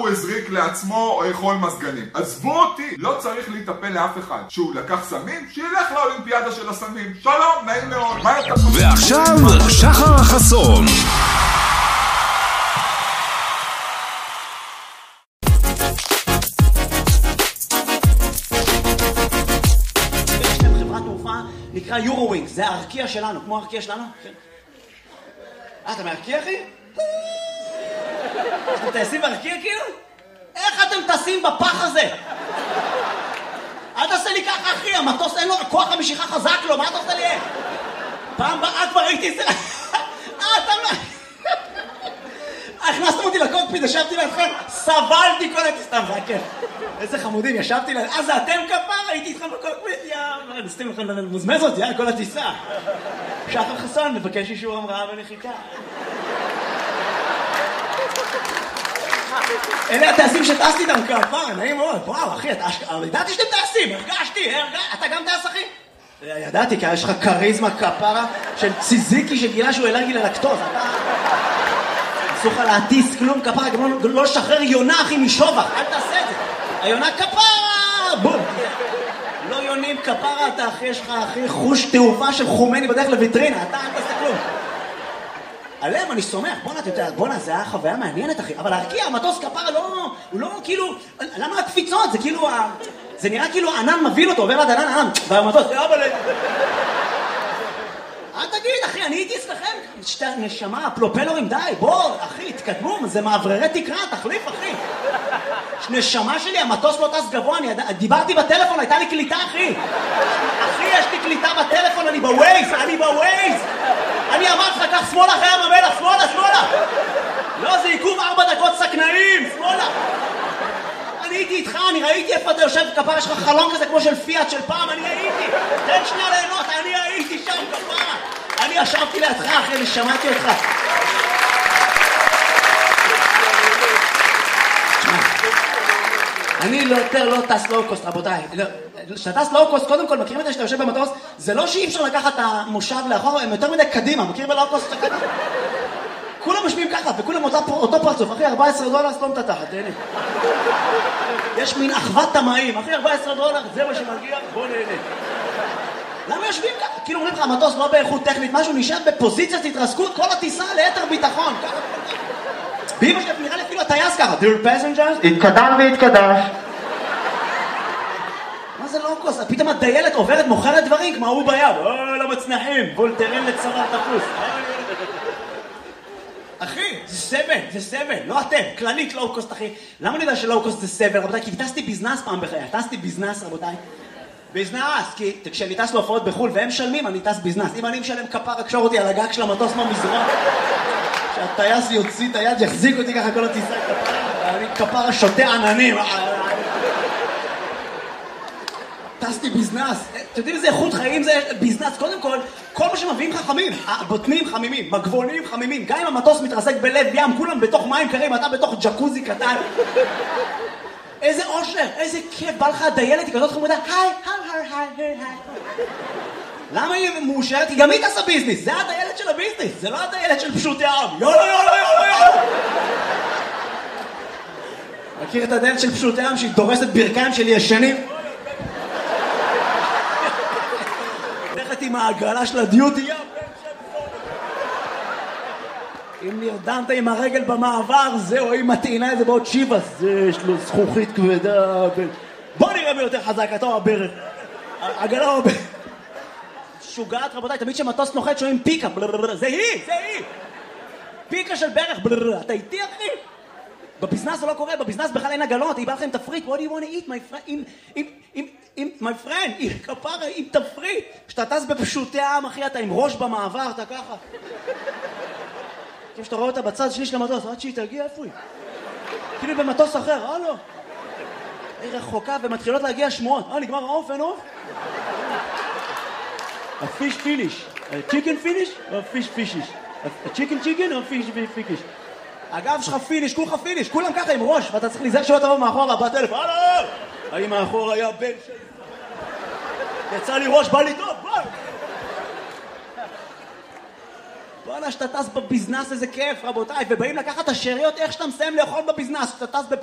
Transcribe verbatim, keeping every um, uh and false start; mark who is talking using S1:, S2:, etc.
S1: הוא הזריק לעצמו חול מזגנים. עזבו אותי, לא צריך להתאפל לאף אחד. שהוא לקח סמים, שילך לאולימפיאדה של הסמים. שלום, נעים מאוד.
S2: ועכשיו, שחר חסון.
S3: נקרא יורו-ווינגס, זה הארקיע שלנו, כמו הארקיע שלנו? אה, אתה מארקיע, אחי? אתם טייסים בארקיע כאילו? איך אתם טסים בפח הזה? אל תעשה לי ככה, אחי, המטוס אין לו כוח המשיכה חזק לו, מה אתה עושה לי? פעם באה כבר הייתי איזה... אה, אתה מה... הכנסתם אותי לקוקפיט, ישבתי לידכם, סבלתי כל הטיסה, סתם, זה היה כיף. איזה חמודים, ישבתי ליד... אה, זה אתם כפר? הייתי איתכם בקוקפיט, יאללה, נסתים לכם למוזמז אותי, יאללה, כל הטיסה. שחר חסון, מבקש אישור המראה ונחיתה. אלה הטייסים שטסתי איתם כפר, נעים מאוד, וואו, אחי, ידעתי שאתם טייסים, הרגשתי, אתה גם טייס, אחי? ידעתי, כי יש לך קריזמה כפרה של ציזיקי שגילה שהוא אלרגי ללקטוז, אתה... אסור לך להטיס כלום כפרה, גם לא לשחרר יונה אחי משובח, אל תעשה את זה. היונה כפרה, בום. לא יונים כפרה, אתה אחי, יש לך אחי חוש תעופה של חומני בדרך לויטרינה, אתה אל תעשה כלום. עליהם אני סומך, בוא'נה, אתה יודע, בוא'נה, זה היה חוויה מעניינת אחי, אבל הרקיע, המטוס כפרה לא, הוא לא כאילו, למה הקפיצות? זה כאילו, זה נראה כאילו הענן מבין אותו, עובר עד ענן, ענן, והמטוס, אבל... אל תגיד, אחי, אני הייתי אצלכם, שתי נשמה, פלופלורים, די, בוא, אחי, תקדמו, זה מעבררי תקרה, תחליף, אחי. נשמה שלי, המטוס לא טס גבוה, אני דיברתי בטלפון, הייתה לי קליטה, אחי. אחי, יש לי קליטה בטלפון, אני בווייז, אני בווייז. אני אמרתי לך, קח שמאלה אחרי ים המלח, שמאלה, שמאלה. לא, זה עיכוב ארבע דקות סכנאים, שמאלה. אני הייתי איתך, אני ראיתי איפה אתה יושב כפרה, יש לך חלום כזה כמו של פיאט של פעם, אני הייתי. תן שנייה ליהנות, אני הייתי שם כפרה. אני ישבתי לידך אחרי ושמעתי אותך. אני לא יותר לא טס לואו-קוסט, רבותיי. כשאתה טס לואו-קוסט, קודם כל, מכירים את זה שאתה יושב במטוס, זה לא שאי אפשר לקחת את המושב לאחור, הם יותר מדי קדימה, מכיר בלואו-קוסט שאתה קדימה? כולם משמיעים ככה, וכולם אותו פרצוף, אחי, ארבע עשרה דולר, סתום את התחת, תהנה. יש מין אחוות תמאים, אחי, ארבע עשרה דולר, זה מה שמגיע, בוא נהנה. למה יושבים ככה? כאילו אומרים לך, המטוס לא באיכות טכנית, משהו נשאר בפוזיציית התרסקות, כל הטיסה ליתר ביטחון. באמא שלי נראה לי אפילו הטייס ככה, Dear passengers, התקדם והתקדש. מה זה לואו-קוסט? פתאום הדיילת עוברת, מוכרת דברים, כמו הוא ביד. אוי, לא מצנחים, וולטרן לצוואר תפוס. אחי, זה סבל, זה סבל, לא אתם, כללית לואו-קוסט, אחי. למה אני יודע שלואו-קוסט זה סבל, רבותיי? כי טסתי ביזנס פעם בחיי, טסתי ביזנס, רבותיי. ביזנס, כי כשאני טס להופעות בחול והם משלמים, אני טס ביזנס. אם אני משלם כפר, הקשור אותי על הגג של המטוס מהמזרון, שהטייס יוציא את היד, יחזיק אותי ככה כל הטיסה כפר, אני כפר שותה עננים. טסתי ביזנס, אתם יודעים איזה איכות חיים זה ביזנס? קודם כל, כל מה שמביאים חכמים, הבוטנים חמימים, מגבונים חמימים, גם אם המטוס מתרסק בלב ים, כולם בתוך מים קרים, אתה בתוך ג'קוזי קטן. איזה אושר, איזה כיף, בא לך הדיילת, היא כזאת חמודה, היי, היי, היי, היי, היי. למה היא מאושרת? היא גם היא תעשה ביזנס, זה הדיילת של הביזנס, זה לא הדיילת של פשוטי העם. יאללה, יאללה, יאללה, יאללה. מכיר את הדיילת של פשוטי העם שהיא דורסת ברכיים של ישנים? הולכת עם העגלה של הדיוטי, ים. אם נרדמת עם הרגל במעבר, זהו, אם מטעינה איזה בעוד שיבה, זה יש לו זכוכית כבדה. בוא נראה מי יותר חזק, אתה או הברך. עגלה או הברך. שוגעת, רבותיי, תמיד שמטוס נוחת שומעים פיקה, זה היא, זה היא. פיקה של ברך, אתה איתי, אחי? בביזנס זה לא קורה, בביזנס בכלל אין עגלות, היא בא לכם תפריט, what do you want to eat, my friend, עם, עם, עם, עם, my friend, עם כפרה, עם תפריט. כשאתה טס בפשוטי העם, אחי, אתה עם ראש במעבר, אתה ככה. כאילו שאתה רואה אותה בצד שלי של המטוס, עד שהיא תגיע, איפה היא? כאילו במטוס אחר, אה לא. היא רחוקה ומתחילות להגיע שמועות. אה, נגמר העוף, אין עוף? הפיש פיניש. צ'יקן פיניש או פיש פישיש? הצ'יקן צ'יקן או פיש פישיש? הגב שלך פיניש, כולך פיניש, כולם ככה עם ראש, ואתה צריך להיזהר שלא תבוא מאחורה, בטלף, הלו! האם מאחור היה בן שלי? יצא לי ראש, בא לי טוב, בוא! בוא'נה, שאתה טס בביזנס, איזה כיף, רבותיי, ובאים לקחת את השאריות איך שאתה מסיים לאכול בביזנס, שאתה טס